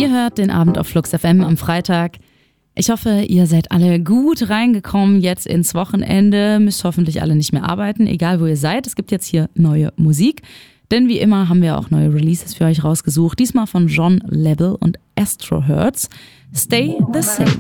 Ihr hört den Abend auf Flux FM am Freitag. Ich hoffe, ihr seid alle gut reingekommen jetzt ins Wochenende. Müsst hoffentlich alle nicht mehr arbeiten, egal wo ihr seid. Es gibt jetzt hier neue Musik. Denn wie immer haben wir auch neue Releases für euch rausgesucht. Diesmal von John Level und Astro Hertz. Stay the Same.